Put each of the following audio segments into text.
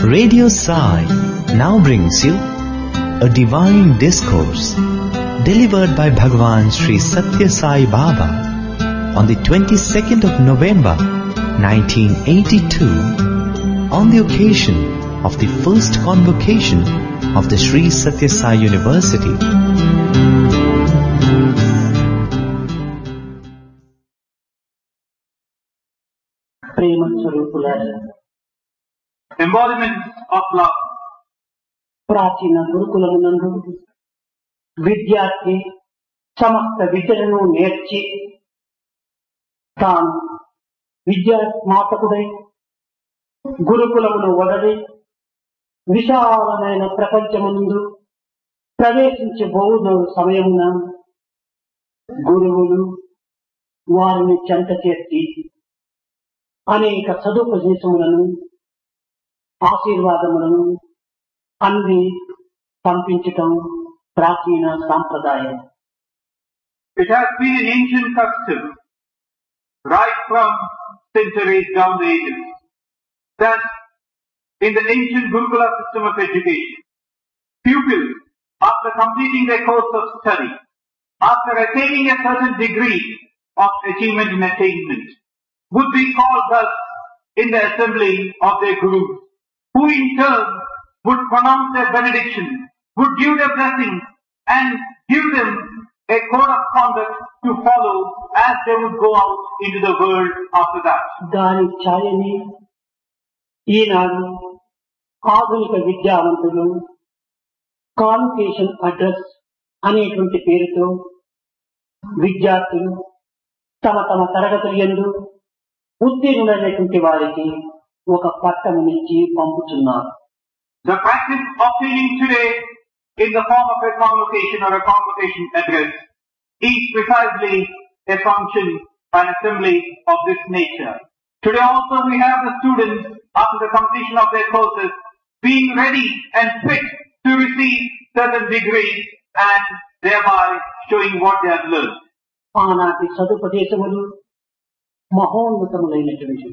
Radio Sai now brings you a divine discourse delivered by Bhagavan Sri Satya Sai Baba on the 22nd of November 1982 on the occasion of the first convocation of the Sri Satya Sai University. Prema Swarupulara, embodiments of love. ప్రాచీన గురుకులమునందు విద్యార్థి సమస్త విద్యలను నేర్చి తాను విద్యాస్మాతకుడై గురుకులమును వదలి విశాలమైన ప్రపంచమునందు ప్రవేశించబోవున సమయమున గురువులు వారిని చెంత చేసి అనేక సదుపదేశములను ఆశీర్వాదములను అంది పంపించటం ప్రాచీన సాంప్రదాయం. It has been an ancient custom, right from centuries down the ages, that in the ancient Gurukula system of education, pupils, after completing their course of study, after attaining a certain degree of achievement and attainment, would be called thus in the assembly of their gurus, who in turn would pronounce their benediction, would give their blessing, and give them a code of conduct to follow as they would go out into the world after that. దాని ఛాయని ఈనాడు ఆధునిక విద్యావంతులు convocation address అనేటువంటి పేరుతో విద్యార్థులు తమ తమ తరగతుల యందు ఉత్తీర్ణులైనటువంటి వారికి ఒక పట్టమునిచ్చి పంపుతున్నారు. The practice of teaching today in the form of a convocation or a convocation address is precisely a function, an assembly of this nature. Today also we have the students after the completion of their courses being ready and fit to receive certain degrees and thereby showing what they have learned. ఆనాటి సదుపదేశములు మహోన్నతములైనటువంటి.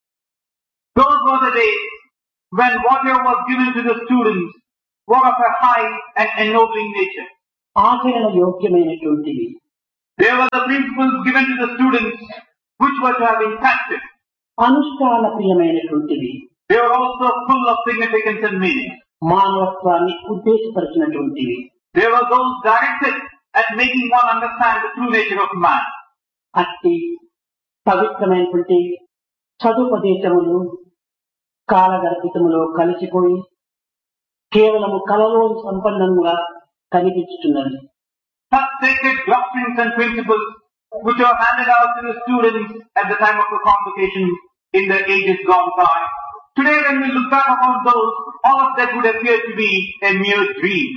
Those were the days when whatever was given to the students were of a high and ennobling nature. ఆచరణ యోగ్యమైనటువంటివి. There were the principles given to the students which were to have been practiced. అనుష్ఠాన ప్రియమైనటువంటివి. They were also full of significance and meaning. మానవత్వాన్ని ఉద్దేశపరిచినటువంటివి. They were those directed at making one understand the true nature of man. అట్టి పవిత్రమైనటువంటి సదుపదేశములు కాలగర్భితములో కలిసిపోయి కేవలము కలలో సంపన్నంగా కనిపించుతున్నది. Such sacred doctrines and principles which are handed out to the students at the time of the convocation in the ages gone by. Today when we look back upon those, all of that would appear to be a mere dream.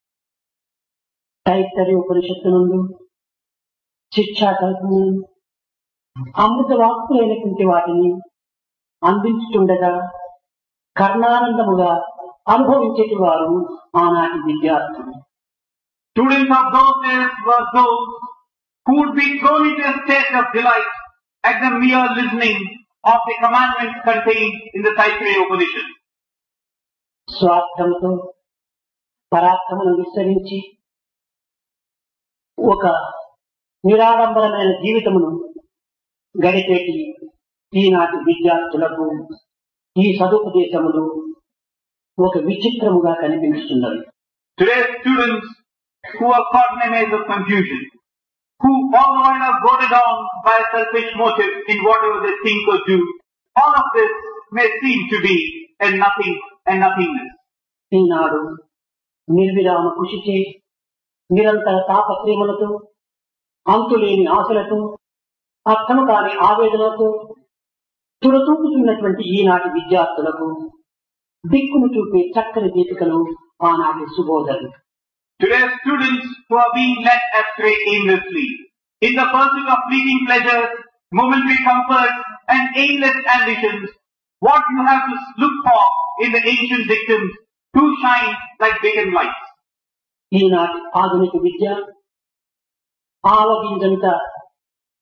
Taittiriya ఉపనిషత్తునందు శిక్షా కల్పము అమృత వాక్కులైనటువంటి వాటిని అందించుతుండగా కర్ణానందముగా అనుభవించేటి వారు ఆనాటి విద్యార్థులు. Students of those days were those who would be thrown into a state of delight at the mere listening of the commandments contained in the Taittiriya Upanishad. స్వార్థంతో పరాక్రమను విస్తరించి ఒక నిరాడంబరమైన జీవితమును గడిపేటి ఈనాటి విద్యార్థులకు ఈ సదుపదేశములు ఒక విచిత్రముగా కనిపిస్తున్నవి. Today's students who are caught in a maze of confusion, who all the while are goaded on by a selfish motive in whatever they think or do, all of this may seem to be a nothing and nothingness. ఈనాడు నిర్విరామ కృషిచే నిరంతర తాపత్రయములతో అంతులేని ఆశలతో అర్థము కాని ఆవేదనతో తురతూపుతున్నటువంటి ఈనాటి విద్యార్థులకు దిక్కును చూపే చక్కని దీపికలు ఆనాటి సుబోధలు. Today's students who are being led astray aimlessly in the pursuit of fleeting pleasures, momentary comforts and aimless ambitions, what you have to look for in the ancient dictums to shine like beacon lights. ఈనాటి ఆధునిక విద్య ఆవగింజంత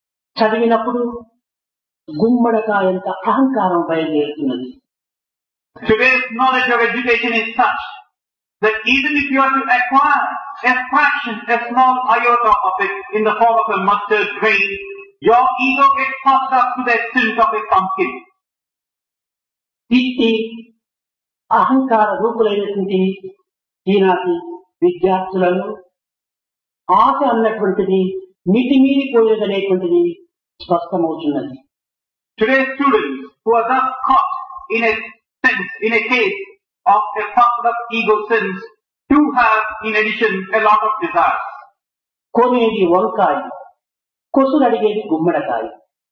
చదివినప్పుడు గుమ్మడకాయంత అహంకారం బయలుదేరుతున్నది. Today's knowledge of education is such that even if you are to acquire a fraction, a small iota of it in the form of a mustard grain, your ego gets puffed up to the extent of a pumpkin. ఇట్టి అహంకార రూపులైనటువంటి ఈనాటి విద్యార్థులను ఆశ అన్నటువంటిది మితిమీరిపోయేదనేటువంటిది స్పష్టమవుతున్నది. Today's students who are thus caught in a sense, in a case of a puffed up ego sense, do have in addition a lot of desires. కొనేది వంకాయ, కొసురడిగేది గుమ్మడికాయ.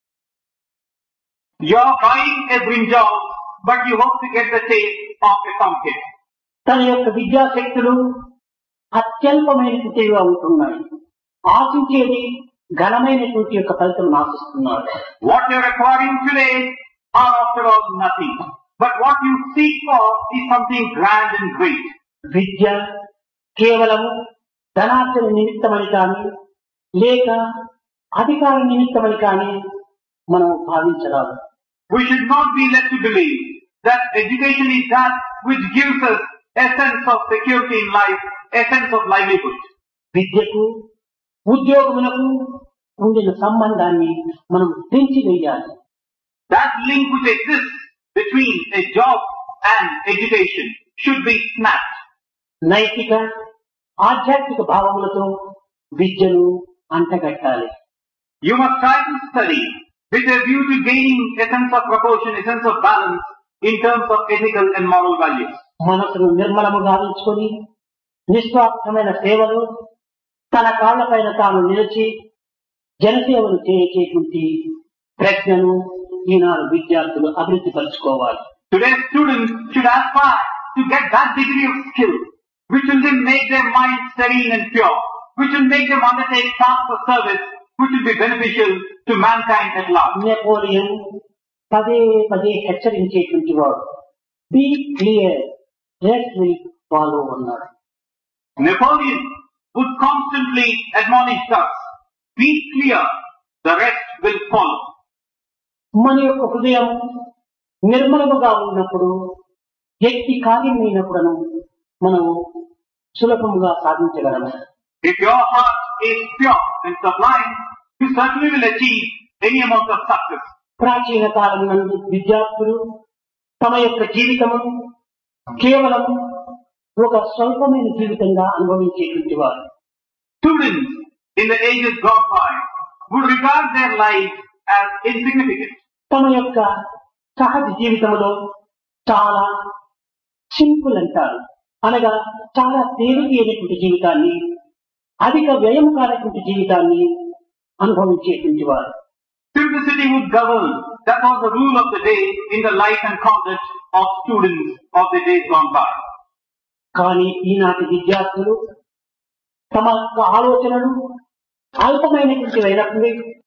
You are buying a brinjal, but you hope to get the taste of a pumpkin. తన యొక్క విద్యాశక్తులు అత్యల్పమైనటువంటివిగా ఉంటున్నాయి. ఆశించేది ఘనమైనటువంటి యొక్క ఫలితం ఆశిస్తున్నారు. What you are acquiring today are after all nothing. But what you seek for is something grand and great. విద్య కేవలం ధనార్జన నిమిత్తమని కానీ లేక అధికార నిమిత్తమని కానీ మనం భావించరాదు. We should not be led to believe that education is that which gives us a sense of security in life, a sense of livelihood. విద్యకు ఉద్యోగములకు ఉండిన సంబంధాన్ని మనం తెంచివేయాలి. That link which exists between a job and education should be snapped. నైతిక ఆధ్యాత్మిక భావములతో విద్యను అంటగట్టాలి. You must try to study with a view to gaining a sense of proportion, a sense of balance in terms of ethical and moral values. మనసును నిర్మలముగా ఉంచుకొని నిస్వార్థమైన సేవలు తన కాళ్లపైన తాను నిలిచి జనసేవలు చేసేటువంటి ప్రజ్ఞను ఈనాడు విద్యార్థులు అభివృద్ధి పరచుకోవాలి. Today's students should aspire to get that degree of skill which will then make their minds serene and pure, which will make them undertake tasks of service which will be beneficial to mankind at large. Napoleon పదే పదే హెచ్చరించేటువంటి వాడు, be clear, rest will follow అన్నాడు. Napoleon would constantly admonish us, be clear, the rest will follow. మన యొక్క హృదయం నిర్మలముగా ఉన్నప్పుడు వ్యక్తి కార్యమైనప్పుడను మనం సులభంగా సాధించగలము. If your heart is pure and sublime, you certainly will achieve any amount of success. ప్రాచీన కాలం నందు విద్యార్థులు తమ యొక్క జీవితము కేవలం ఒక స్వల్పమైన జీవితంగా అనుభవించేటువంటి వారు. Students in the ages gone by would regard their lives as insignificant. తమ యొక్క సహజ జీవితంలో చాలా సింపుల్ అంటారు, అనగా చాలా తేలికైనటువంటి జీవితాన్ని, అధిక వ్యయం కానటువంటి జీవితాన్ని అనుభవించేటువంటి వారు. Simplicity would govern. That was the rule of the day in the life and conduct of students of the days gone by. కానీ ఈనాటి విద్యార్థులు తమ యొక్క ఆలోచనలు అల్పమైనటువంటివి అయినప్పుడు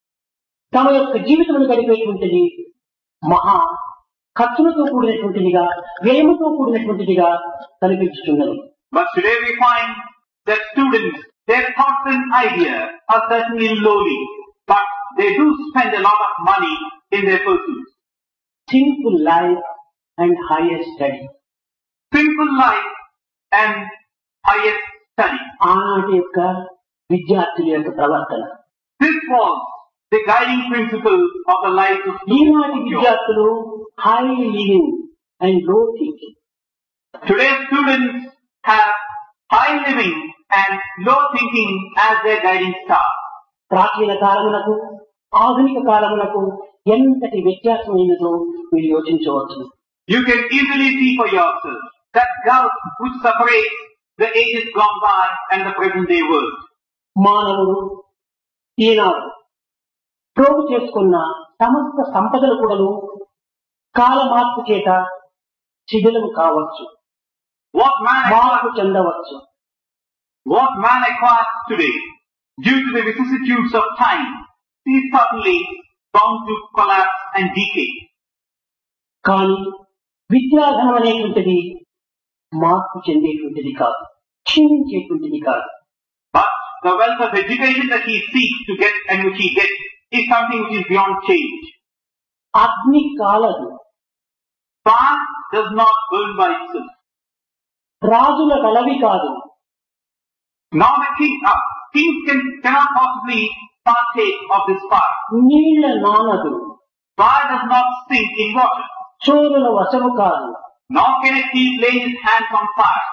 తమ యొక్క జీవితమును గడిపేటువంటిది మహా ఖర్చులతో కూడినటువంటిదిగా, వ్యయముతో కూడినటువంటిదిగా కనిపించుతున్నది. But today we find that students, their thoughts and ideas are certainly lowly, but they do spend a lot of money in their pursuits. Simple life and higher study. Simple life and higher study. ఆనాటి యొక్క విద్యార్థుల యొక్క ప్రవర్తన. This was the guiding principle of the life of ఈనాటి students. విద్యార్థులు high living and లో thinking. Today's students have high living and low thinking as their guiding star. ప్రాచీన కాలములకు ఆధునిక కాలములకు ఎంతటి వ్యత్యాసమైనదో మీరు యోచించవచ్చు. You can easily see for yourself that gulf which separates the ages gone by and the present day world. మానవుడు ఈనాడు ప్రోగు చేసుకున్న సమస్త సంపదలు కూడాను కాల మార్పు చేత శిథిలము కావచ్చు, మార్పు చెందవచ్చు. What man acquires today due to the vicissitudes of time is certainly bound to collapse and decay. కానీ విద్యాధనం అనేటువంటిది మార్పు చెందేటువంటిది కాదు, క్షీణించేటువంటిది కాదు. But the wealth of education that he seeks to get and which he gets is something which is beyond change. అగ్ని కాలదు, Fire does not burn by itself. రాజుల కలవి కాదు. Now the kings cannot possibly partake of this fire. నీళ్ల నానదు. Fire does not sink in water. చోరుల వశము కాదు. Nor can a thief lay his hands on fire.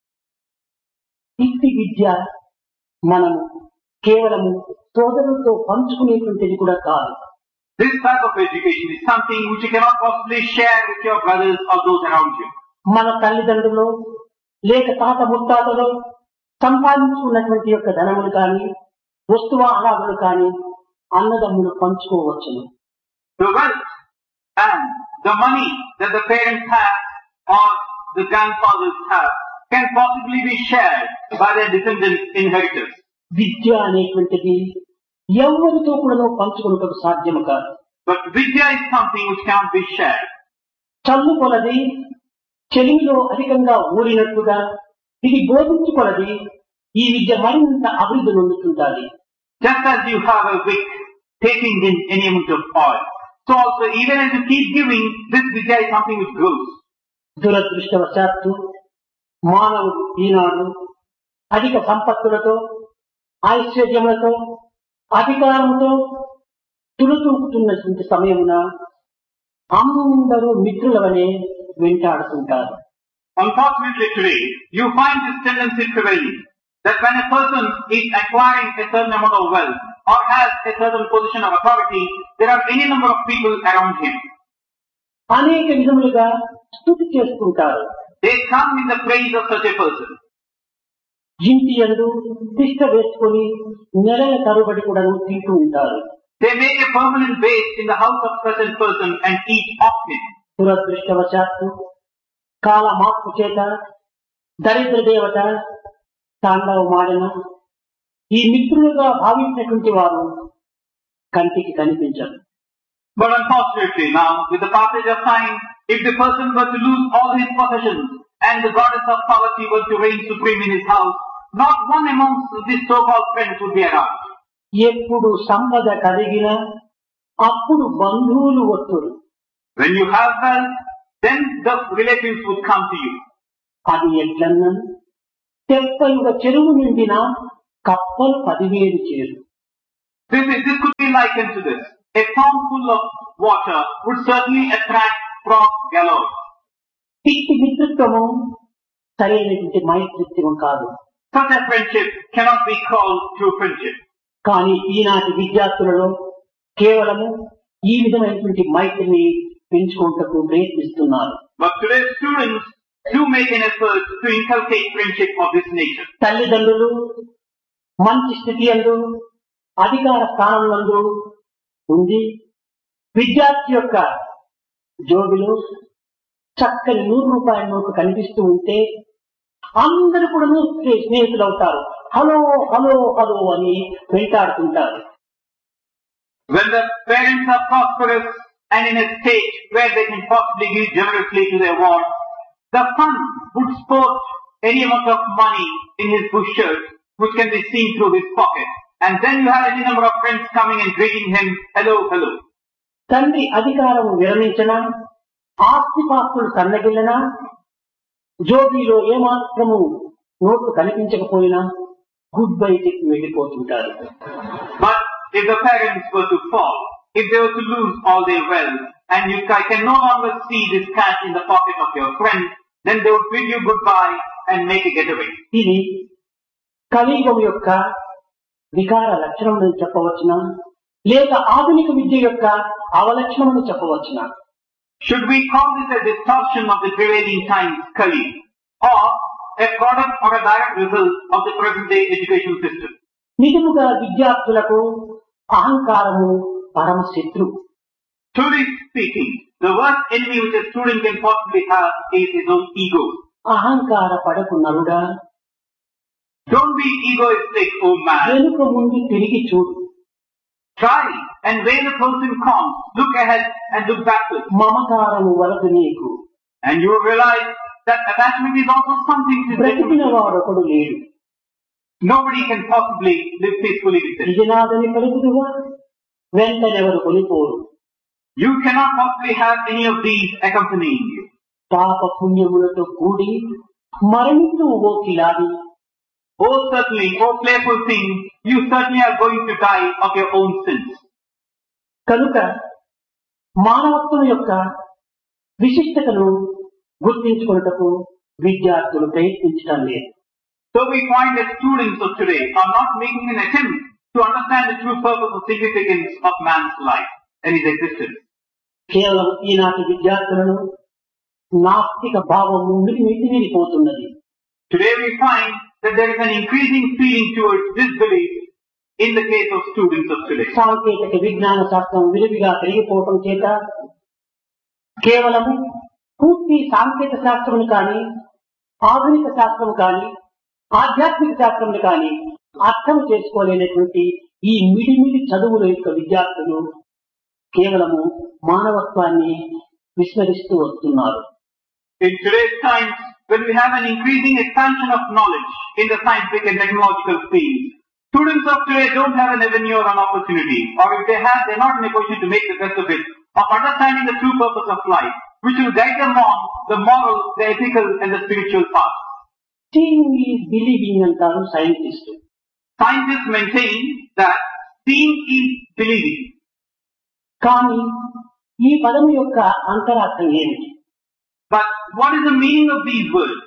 ఇట్టి విద్య మనము కేవలము సోదరులతో పంచుకునేటువంటిది కూడా కాదు. This type of education is something which you cannot possibly share with your brothers or those around you. మన తల్లిదండ్రులు లేక తాత ముత్తాతలు సంపాదించుకున్నటువంటి యొక్క ధనములు కానీ వస్తువు అనాథులు కానీ అన్నదమ్ములు పంచుకోవచ్చును. The wealth and the money that the parents have or the grandfathers have can possibly be shared by their descendants inheritors. విద్య అనేటువంటిది ఎవరితో కూడా పంచుకున్నటకు సాధ్యము కాదు. But vidya is something which cannot be shared. చల్లు కొలది చెలిమిలో అధికంగా ఊరినట్టుగా ఇది బోధించుకొలది ఈ విద్య మరింత అభివృద్ధి నొందుతుంటాది. Just as you have a wick taking in any amount of oil, so also even as you keep giving, this vidya is something which grows. దురదృష్టవశాత్తు మానవుడు ఈనాడు అధిక సంపత్తులతో ఐశ్వర్యములతో అధికారంతో తులుతూకుతున్నటువంటి సమయమున అందరూ మిత్రులవనే వెంటాడుతుంటారు. Unfortunately today, you find this tendency prevailing, that when a person is acquiring a certain amount of wealth or has a certain position of authority, there are any number of people around him. అనేక విధములుగా స్తుతి చేసుకుంటారు. They come in the praise of such a person. ఇంటి యందు తిష్ట వేసుకొని నెలల తరబడి కూడా తింటూ ఉంటారు. They make a permanent base in the house of such a person and eat often. దురదృష్టవశాత్తు కాల మార్పు చేత దరిద్ర దేవత తాండవమాడిన ఈ మిత్రులుగా భావించినటువంటి వారు కంటికి కనిపించరు. But unfortunately now, with the passage of time, if the person were to lose all his possessions and the goddess of poverty were to reign supreme in his house, not one amongst these so-called friends would be around. ఎప్పుడు సంపద కలిగిన అప్పుడు బంధువులు వస్తురు. When you have wealth, then the relatives would come to you. అది ఎట్లన్నా తెప్పలుగా చెరువు నిండిన కప్పలు 10,000 చేరు. This could be likened to this. A pond full of water would certainly attract frogs galore. ఇట్టి మిత్రత్వము సరైనటువంటి మైత్రిత్వం కాదు. Such a friendship cannot be called true friendship. కానీ ఈనాటి విద్యార్థులలో కేవలము ఈ విధమైనటువంటి మైత్రిని పెంచుకోవటకు ప్రయత్నిస్తున్నారు. But today's students do make an effort to inculcate friendship of this nature. తల్లిదండ్రులు మంచి స్థితి యందు అధికార స్థానంలో ఉంది విద్యార్థి యొక్క జోబిలో చక్కని 100 రూపాయల నోటు కనిపిస్తూ ఉంటే అందరూ కూడా స్నేహితులు అవుతారు. హలో హలో హలో అని వెంటాడుతుంటారు. When the parents are prosperous and in a state where they can possibly give generously to their wants, the son would sport any amount of money in his bush shirt, which can be seen through his pocket. And then you have any number of friends coming and greeting him, hello, hello. తండ్రి అధికారం విరమించినా ఆస్తిపాస్తులు సన్నగిల్లినా జోబీలో ఏమాత్రము నోట్లు కనిపించకపోయినా good bye చెప్పి వెళ్ళిపోతుంటారు. But if the parents were to fall, if they were to lose all their wealth, and you can no longer see this cash in the pocket of your friend, then they would bid you goodbye and make a getaway. ఇది కలియుగం యొక్క వికార లక్షణం చెప్పవచ్చునా లేక ఆధునిక విద్య యొక్క అవలక్షణం చెప్పవచ్చునా? Should we call this a distortion of the prevailing times, Kali, or a product or a direct result of the present day education system? నిజముగా విద్యార్థులకు అహంకారము పరమ శత్రు. Truly speaking, the worst enemy which a student can possibly have is his own ego. అహంకార పడకు నరుడా. Don't be egoistic, O man. వెనుక ముందు తిరిగి చూడు. Try and when the person comes, look ahead and look backwards. మమకారము వరకు నీకు. And you will realize that attachment is also something to బ్రతికిన వాడొకడు లేడు. Nobody can possibly live peacefully with it. నిజనాదని పలుకుదువా వెంటనెవరు కొనిపోరు. You cannot possibly have any of these accompanying you. పాప పుణ్యములతో కూడి మరణించు ఓ కిలాడి. Oh certainly, oh playful thing, you certainly are going to die of your own sins. కనుక మానవత్వం యొక్క విశిష్టతను గుర్తించుకున్నటకు విద్యార్థులు ప్రయత్నించడం లేదు. So we find that students of today are not making an attempt to understand the true purpose or significance of man's life and his existence. కేవలం ఈనాటి విద్యార్థులను నాస్తిక భావము మితిమీరిపోతున్నది. Today we find that there is an increasing feeling towards disbelief in the case of students of today. సాంకేతిక విజ్ఞాన శాస్త్రం విరివిగా పెరిగిపోవటం చేత కేవలము పూర్తి సాంకేతిక శాస్త్రం కానీ, ఆధునిక శాస్త్రం కానీ, ఆధ్యాత్మిక శాస్త్రం కానీ అర్థం చేసుకోలేనటువంటి ఈ మిడిమిడి చదువుల యొక్క విద్యార్థులు కేవలము మానవత్వాన్ని విస్మరిస్తూ వస్తున్నారు. In today's times, when we have an increasing expansion of knowledge in the scientific and technological field, students of today don't have an avenue or an opportunity, or if they have, they're not in a position to make the best of it, of understanding the true purpose of life, which will guide them on the moral, the ethical and the spiritual path. Seeing is believing అంటారు scientist. Scientists maintain that seeing is believing. కానీ ఈ పదం యొక్క అంతరార్థం ఏమిటి? But what is the meaning of these words?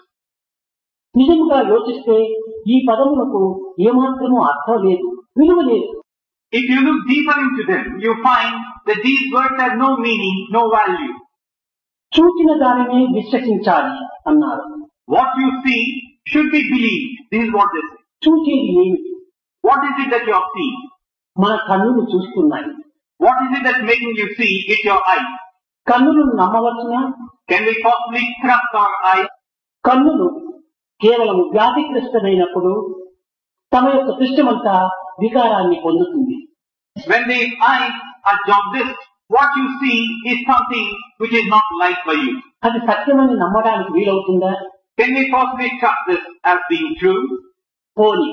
నిజంగా యోచిస్తే ఈ పదములకు ఏమాత్రమూ అర్థం లేదు, విలువ లేదు. If you look deeper into them, you find that these words have no meaning, no value. చూచిన దానినే విశ్వసించాలి అన్నారు. What you see should be believed. This is what they say. చూసేది ఏమిటి? What is it that you are seeing? మన కన్నులు చూస్తున్నాయి. What is it that's making you see? It's your eyes. కన్నులను నమ్మవచ్చునా? Can we possibly trust our eyes? కన్నులు కేవలం వ్యాధిగ్రస్తమైనప్పుడు తమ యొక్క దృష్టమంతా వికారాన్ని పొందుతుంది. When the eyes are jaundiced, what you see is something which is not liked by you. అది సత్యమని నమ్మడానికి వీలవుతుందా? Can we possibly trust this as being true? పోనీ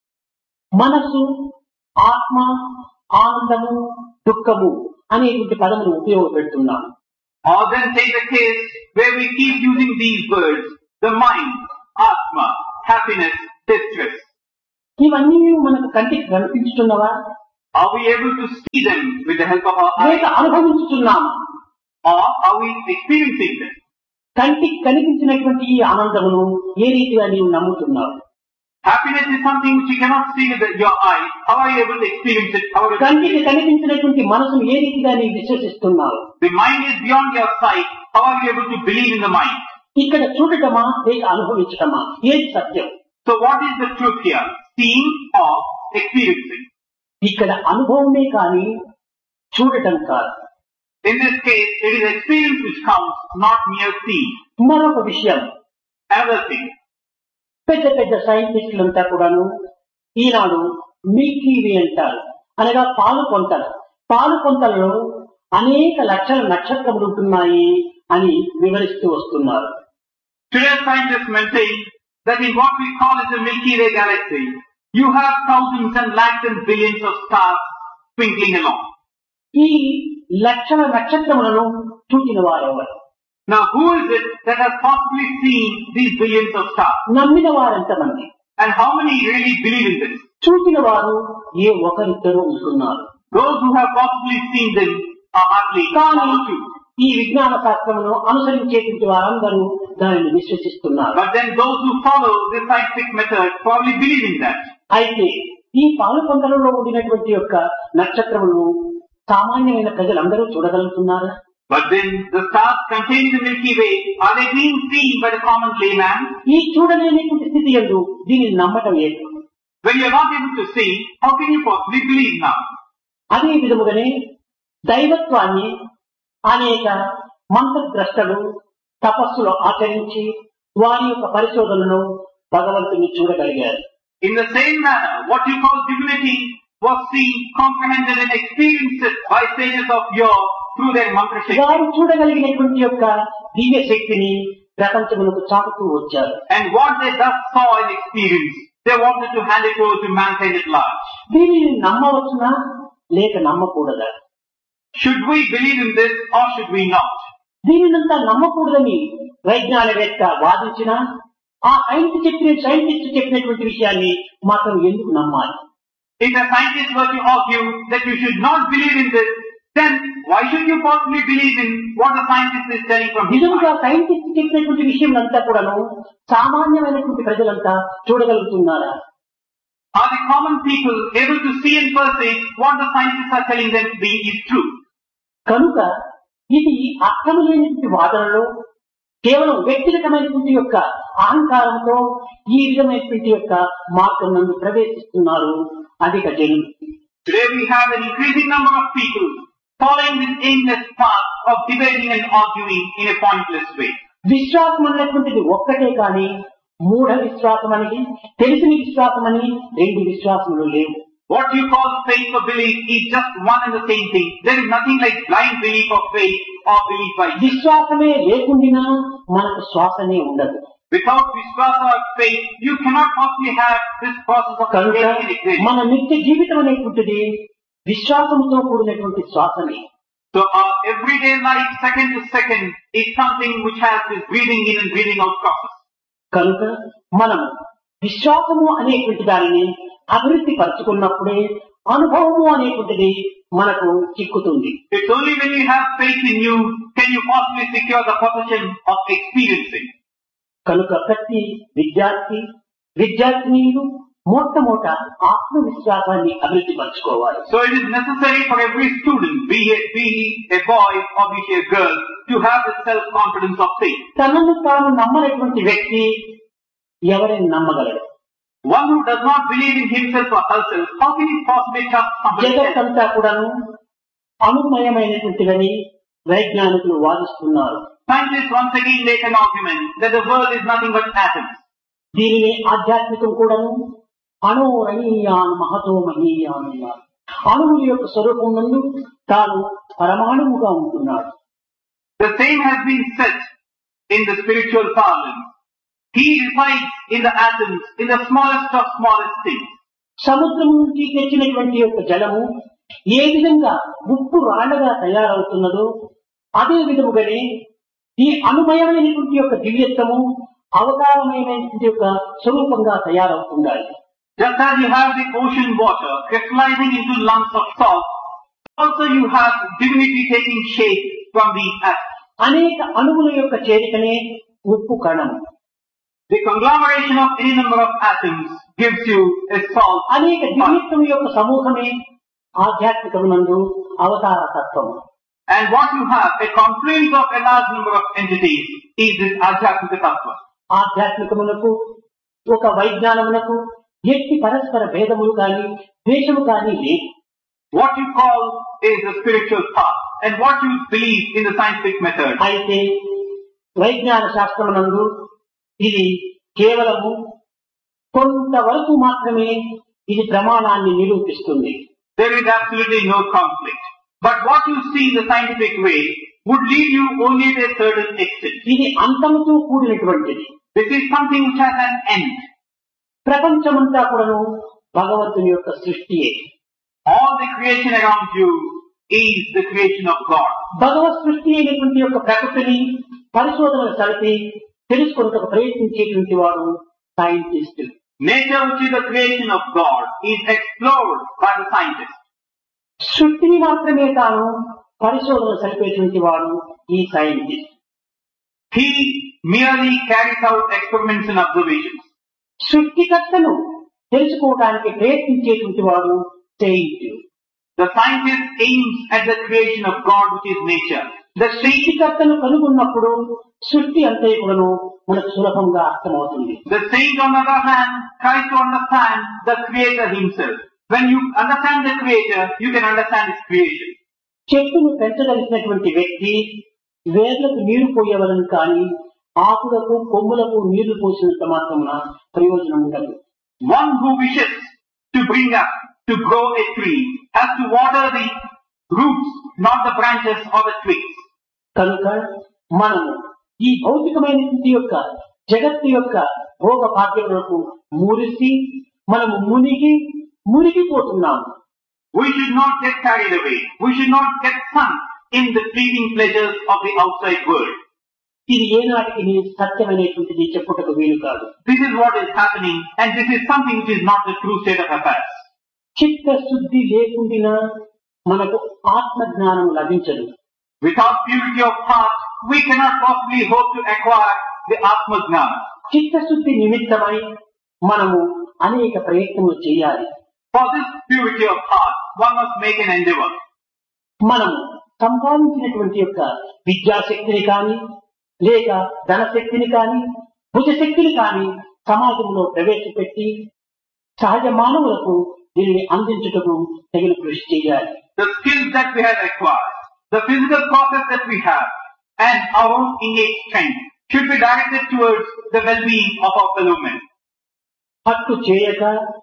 మనసు, ఆత్మ, ఆనందము, దుఃఖము అనేటువంటి పదములు ఉపయోగపెడుతున్నాం. Or then take the case where we keep using these words, the mind, atma, happiness, distress. ఇవన్నీ మనకు కంటికి కనిపించుతున్నవా? Are we able to see them with the help of our eyes? లేక అనుభవించుతున్నామా? Or are we experiencing them? కంటికి కనిపించినటువంటి ఈ ఆనందమును ఏ రీతిగా నీవు నమ్ముతున్నావు? Happiness is something which you cannot see with your eyes. How are you able to experience it? కంటికి కనిపించినటువంటి మనసును ఏ రీతిగా నీవు విశ్వసిస్తున్నావు? The mind is beyond your sight. How are you able to believe in the mind? ఇక్కడ చూడటమా లేక అనుభవించటమా? ఏది సత్యం? So what is the truth here? Seeing or experiencing? ఇక్కడ అనుభవమే కానీ చూడటం కాదు. In this case, it is experience which counts, not mere seeing. మరొక విషయం, Another thing. పెద్ద పెద్ద సైంటిస్టులంతా కూడాను ఈనాడు మిల్కీ వే అంటారు, అనగా పాలు పొంతలు. పాలు పొంతలలో అనేక లక్షల నక్షత్రములు ఉంటున్నాయి అని వివరిస్తూ వస్తున్నారు. Today scientists maintain that in what we call as the Milky Way galaxy, you have thousands and lakhs and billions of stars twinkling along. ఈ లక్షల నక్షత్రములను చూచిన వారెవరు? Now who is it that has possibly seen these billions of stars? నమ్మిన వారెంతమంది? And how many really believe in this? చూసిన వారు ఏ ఒకరిద్దరు ఉంటున్నారు. Those who have possibly seen them are hardly one or two. ఈ విజ్ఞాన శాస్త్రమును అనుసరించేటువంటి వారందరూ దానిని విశ్వసిస్తున్నారు. But then those who follow this scientific method probably believe in that. అయితే ఈ పాలు పొందలలో ఉండినటువంటి యొక్క నక్షత్రములను సామాన్యమైన ప్రజలందరూ చూడగలుగుతున్నారు. But then the stars containing the Milky Way, are they being seen by the common layman? ఈ చూడలేనటువంటి స్థితి యందు దీనిని నమ్మటం లేదు. When you are not able to see, how can you possibly believe now? అదే విధముగానే దైవత్వాన్ని అనేక మంత్రద్రష్టలు తపస్సులు ఆచరించి వారి యొక్క పరిశోధనను భగవంతుని చూడగలిగారు. In the same manner, what you call divinity was seen, comprehended and experienced by sages of yore through their mantra shakti. వారు చూడగలిగినటువంటి యొక్క దివ్య శక్తిని ప్రపంచములకు చాటుతూ వచ్చారు. And what they thus saw and experienced, they wanted to hand it over to mankind at large. దీనిని నమ్మవచ్చునా లేక నమ్మకూడదా? Should we believe in this or should we not? దీనినంతా నమ్మకూడదని వైజ్ఞానికవేత్త వాదించిన ఆ scientist చెప్పినటువంటి విషయాన్ని మాత్రం ఎందుకు నమ్మాలి? If a scientist were to argue that you should not believe in this, then why should you possibly believe in what the scientist is telling from his నిజంగా mind? Scientist చెప్పినటువంటి విషయం అంతా కూడాను సామాన్యమైనటువంటి ప్రజలంతా చూడగలుగుతున్నారా? Are the common people able to see and perceive what the scientists are telling them is true? కనుక ఇది అర్థం లేనటువంటి వాదనలో కేవలం వ్యక్తిగతమైనటువంటి యొక్క అహంకారంతో ఈ విధమైనటువంటి యొక్క మార్గం నందు ప్రవేశిస్తున్నారు అధిక జనులు. Today we have an increasing number of people following this aimless path of debating and arguing in a pointless way. విశ్వాసం అన్నటువంటిది ఒక్కటే కానీ మూఢ విశ్వాసం అని, తెలిసిన విశ్వాసం అని రెండు విశ్వాసములు లేవు. What you call faith or belief is just one and the same thing. There is nothing like blind belief or faith or belief by faith. విశ్వాసమే లేకుండా మనకు శ్వాసనే ఉండదు. Without vishwasa or faith, you cannot possibly have this process of కనుక creating and existing. మన నిత్య జీవితం అనేటువంటిది విశ్వాసంతో కూడినటువంటి శ్వాసమే. So our everyday life, second to second, is something which has this breathing in and breathing out process. కనుక మనం విశ్వాసము అనేటువంటి దానిని అభివృద్ధి పరుచుకున్నప్పుడే అనుభవము అనేటువంటిది మనకు చిక్కుతుంది. It's only when you have faith in you can you possibly secure the possession of experiencing. కనుక ప్రతి విద్యార్థినీయులు మొట్టమొదట ఆత్మవిశ్వాసాన్ని అభివృద్ధి పరచుకోవాలి. So it is necessary for every student, be a boy or be a girl, to have the self-confidence of faith. తనను తాను నమ్మనటువంటి వ్యక్తి ఎవరిని నమ్మగలడు? One who does not believe in himself or herself, how can he possibly trust somebody else? జగత్తంతా కూడాను అనుమయమైనటువంటిదని వైజ్ఞానికులు వాదిస్తున్నారు. Scientists once again make an argument that the world is nothing but atoms. దీనిని ఆధ్యాత్మికం కూడాను అణోరణీయాన్ మహతో మహీయాన్ అన్నారు. అణువుల యొక్క స్వరూపం నందు తాను పరమాణువుగా ఉంటున్నాడు. The same has been said in the spiritual parlance. He resides in the atoms, in the smallest of smallest things. సముద్రం నుంచి తెచ్చినటువంటి యొక్క జలము ఏ విధంగా ఉప్పు రాళ్లగా తయారవుతున్నదో అదే విధముగానే ఈ అనుమయమైనటువంటి యొక్క దివ్యత్వము అవతారమైనటువంటి యొక్క స్వరూపంగా తయారవుతుండాలి. Just as you have the ocean water crystallizing into lumps of salt, also you have divinity taking shape from the atoms. అనేక అణువుల యొక్క చేరికనే ఉప్పు కణం. The conglomeration of any number of atoms gives you a salt. అనేక దివ్యత్వం యొక్క సమూహమే ఆధ్యాత్మికమునందు అవతార తత్వము. And what you have, a confluence of a large number of entities, is this Adhyatmika Tattva. ఆధ్యాత్మికమునకు ఒక వైజ్ఞానమునకు ఎట్టి పరస్పర భేదములు కానీ ద్వేషము కానీ లేదు. What you call is the spiritual path, and what you believe in the scientific method. అయితే వైజ్ఞాన శాస్త్రమునందు ఇది కేవలము కొంతవరకు మాత్రమే ఇది ప్రమాణాన్ని నిరూపిస్తుంది. There is absolutely no conflict. But what you see in the scientific way would lead you only to a certain extent. ఇది అంతముతో కూడినటువంటిది. This is something which has an end. ప్రపంచమంతా కూడాను భగవంతుని యొక్క సృష్టియే. All the creation around you is the creation of God. భగవత్ సృష్టి అయినటువంటి యొక్క ప్రకృతిని పరిశోధనలు జరిపి తెలుసుకొనుటకు ప్రయత్నించేటువంటి వాడు scientist. Nature, which is the creation of God, is explored by the scientist. సృష్టిని మాత్రమే తాను పరిశోధన జరిపేటువంటి వాడు ఈ scientist. He merely carries out experiments and observations. సృష్టికర్తను తెలుసుకోవడానికి ప్రయత్నించేటువంటి వాడు Saint. The scientist aims at the creation of God, which is nature. The సృష్టికర్తను కనుగొన్నప్పుడు సృష్టి అంతే కూడాను మనకు సులభంగా అర్థమవుతుంది. The saint, on the other hand, tries to understand the creator himself. When you understand the creator, you can understand his creation. చెట్టును పెంచదలిసినటువంటి వ్యక్తి వేర్లకు నీరు పోయవలను కానీ ఆకులకు కొమ్ములకు నీళ్లు పోసినంత మాత్రమున ప్రయోజనం ఉండదు. One who wishes to bring up, to grow a tree, has to water the roots, not the branches or the twigs. కనుక మనము ఈ భౌతికమైనటువంటి యొక్క జగత్తు యొక్క భోగ భాగ్యములకు మురిసి మనము మునిగిపోతున్నాము. We should not get carried away. We should not get sunk in the fleeting pleasures of the outside world. ఇది ఏనాటికి నీ సత్యమైనటువంటిది చెప్పుటకు వీలు కాదు. This is what is happening, and this is something which is not the true state of affairs. చిత్తశుద్ధి లేకుండా మనకు ఆత్మ జ్ఞానం లభించదు. Without purity of heart, we cannot possibly hope to acquire the Atma Jnana. చిత్తశుద్ధి నిమిత్తమై మనము అనేక ప్రయత్నములు చేయాలి. For this purity of heart, one must make an endeavor. మనము సంపాదించినటువంటి యొక్క విద్యాశక్తిని కానీ, లేక ధనశక్తిని కానీ, భుజశక్తిని కానీ సమాజంలో ప్రవేశపెట్టి సహజ మానవులకు దీనిని అందించుటకు తగిన కృషి చేయాలి. The skills that we have acquired, the physical process that we have, and our own innate strength should be directed towards the well-being of our fellow men. అట్టు చేయక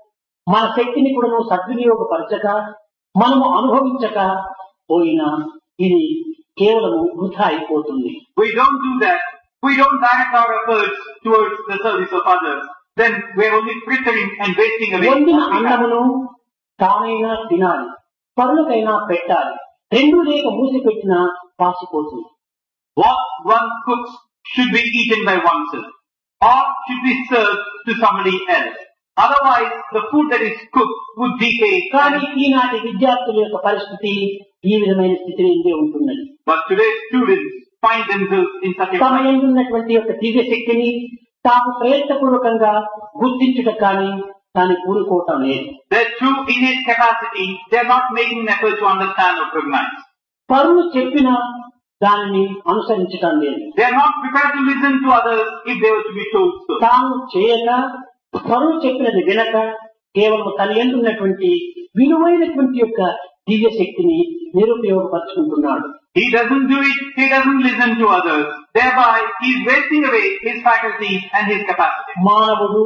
మన శక్తిని కూడా సద్వినియోగపరచక మనము అనుభవించక పోయినా ఇది కేవలము వృధా అయిపోతుంది. We don't do that. We don't direct our efforts towards the service of others. Then we are only frittering and wasting away. వండిన అన్నమును తానైనా తినాలి, పరులకైనా పెట్టాలి. రెండు లేక మూసి పెట్టినా పాసిపోతుంది. What one cooks should be eaten by oneself, or should be served to somebody else. Otherwise, the food that is cooked would decay. కానీ ఈనాటి విద్యార్థుల యొక్క పరిస్థితి ఈ విధమైన స్థితిని ఇందే ఉంటున్నది. But today's students find themselves in such a తమ ఉన్నటువంటి యొక్క దివ్య శక్తిని తాము ప్రయత్నపూర్వకంగా గుర్తించుట కానీ దాన్ని కూరుకోవటం లేదు. Their true innate capacity, they are not making an effort to understand or recognize. పరులు చెప్పిన దానిని అనుసరించటం లేదు. They are not prepared to listen to others if they were to be told so. తాను చేయక పరులు చెప్పినది వినక కేవలం తన యందు ఉన్నటువంటి విలువైనటువంటి యొక్క దివ్య శక్తిని నిరుపయోగపరుచుకుంటున్నాడు. He doesn't do it, he doesn't listen to others. Thereby, he is wasting away his faculties and his capacity. మానవుడు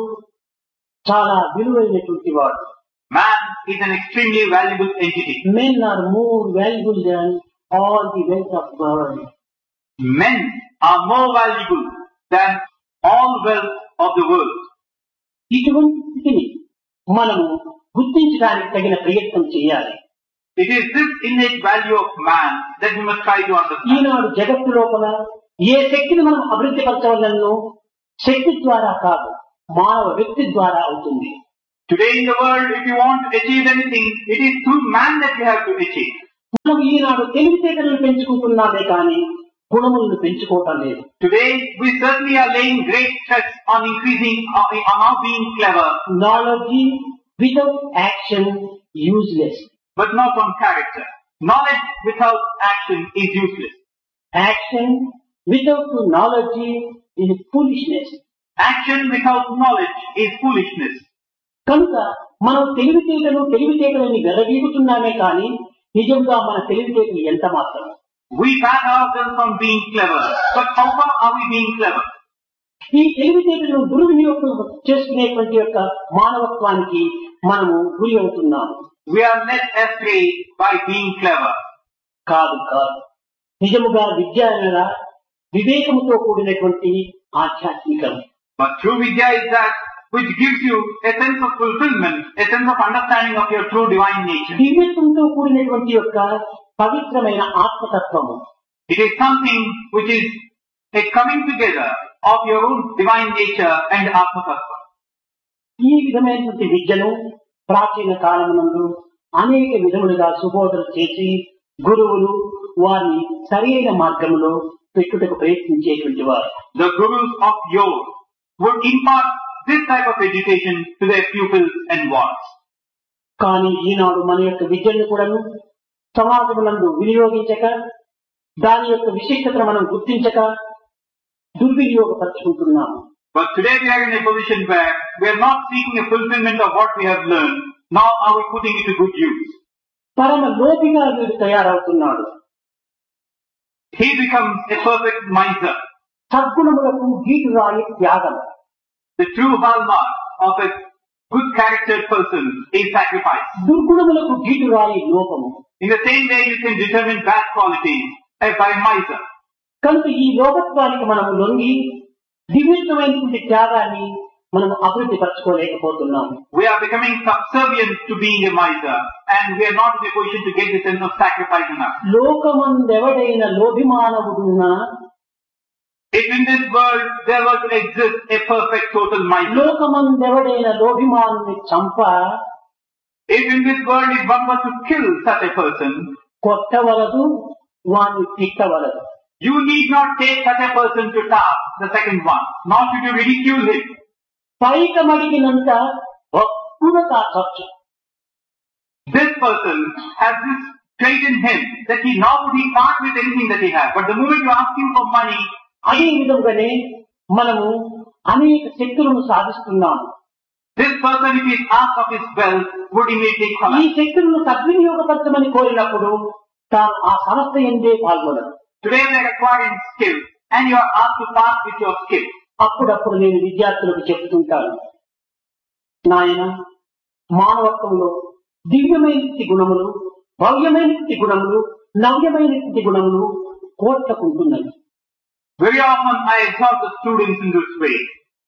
చాలా విలువైనటువంటి వాడు. Man is an extremely valuable entity. Men are more valuable than all the wealth of the world. Men are more valuable than all wealth of the world. ఇటువంటి స్థితిని మనము గుర్తించడానికి తగిన ప్రయత్నం చేయాలి. It is this innate value of man that we must try to understand. ఈనాడు జగత్తు లోపల ఏ శక్తిని మనం అభివృద్ధి పరచవలనో శక్తి ద్వారా కాదు, మానవ వ్యక్తి ద్వారా అవుతుంది. Today in the world, if you want to achieve anything, it is through man that you have to achieve. మనం ఈనాడు తెలివితేటలను పెంచుకుంటున్నామే కానీ గుణములను పెంచుకోవటం లేదు. Today, we certainly are laying great stress on increasing, on our being clever. Knowledge without action useless. But not on character. Knowledge without action is useless. Action without knowledge is foolishness. Action without knowledge is foolishness. కనుక మనం తెలివితేటలని వెలవీగుతున్నామే కానీ నిజంగా మన తెలివితేటలు ఎంత మాత్రం. We pat ourselves on being clever, but how far are we being clever? ఈ తెలివితేటలను దుర్వినియోగం చేసుకునేటువంటి యొక్క మానవత్వానికి మనము గురి అవుతున్నాము. We are led astray by being clever. కాదు. నిజముగా విద్య అనగా వివేకముతో కూడినటువంటి ఆధ్యాత్మికం. But true Vidya is that which gives you a sense of fulfillment, a sense of understanding of your true divine nature. దివ్యత్వంతో కూడినటువంటి యొక్క పవిత్రమైన ఆత్మతత్వము. It is something which is a coming together of your own divine nature and Atma Tattva. ఈ విధమైనటువంటి విద్యను ప్రాచీన కాలమునందు అనేక విధములుగా సుబోధన చేసి గురువులు వారిని సరైన మార్గంలో పెట్టుటకు ప్రయత్నించేటువంటి వారు. The gurus of yore would impart this type of education to their pupils and wards. కానీ ఈనాడు మన యొక్క విద్యను కూడాను సమాజమునందు వినియోగించక దాని యొక్క విశిష్టతను మనం గుర్తించక దుర్వినియోగపరుచుకుంటున్నాము. But today we are in a position where we are not seeking a fulfillment of what we have learned, nor are we putting it to good use. పరమ లోపిగా వీడు తయారవుతున్నాడు. He becomes a perfect miser. సద్గుణములకు గీటురాయి త్యాగం. The true hallmark of a good charactered person is sacrifice. దుర్గుణములకు గీటురాయి లోపము. In the same way you can determine bad qualities by miser. కనుక ఈ లోకత్వానికి మనము లొంగి దివ్యత్వమైనటువంటి త్యాగాన్ని మనం అభివృద్ధి పరచుకోలేకపోతున్నాము. We are becoming subservient to being a miser, and we are not in a position to get the sense of sacrifice enough. లోకమందెవడైన లోభిమానవుడున్నా If in this world there were to exist a perfect total miser, లోకమందెవడైన లోభిమాన్ని చంప if in this world if one were to kill such a person, కొట్టవలదు, వాణ్ణి తిట్టవలదు. you need not take such a person to task, the second one, nor should you ridicule him. పైకమడిగినంత భక్తుల కాచొచ్చు. This person has this trait in him that he now would he part with anything that he has. But the moment you ask him for money, అదే విధంగానే మనము అనేక శక్తులను సాధిస్తున్నాము. this person, if he is asked of his wealth, would immediately ఈ collapse. శక్తులను సద్వినియోగపరచమని కోరినప్పుడు తాను ఆ సంస్థ ఎందే పాల్గొనడు. Today we are acquiring skills, and you are asked to pass with your skills. అప్పుడప్పుడు నేను విద్యార్థులకు చెప్తుంటాను, నాయన, మానవత్వంలో దివ్యమైన గుణములు, భవ్యమైన గుణములు, నవ్యమైన గుణములు కోట్లకు ఉంటున్నాయి. Very often I exhort the students in this way.